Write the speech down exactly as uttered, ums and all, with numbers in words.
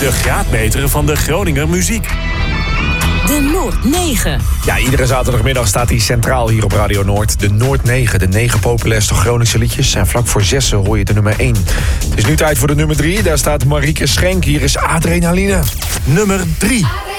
De graadmeter van de Groninger muziek. De Noord negen. Ja, iedere zaterdagmiddag staat hij centraal hier op Radio Noord. De Noord negen, de negen populairste Groningse liedjes. En vlak voor zessen hoor je de nummer één. Het is nu tijd voor de nummer drie. Daar staat Marieke Schenk. Hier is Adrenaline. Nummer drie.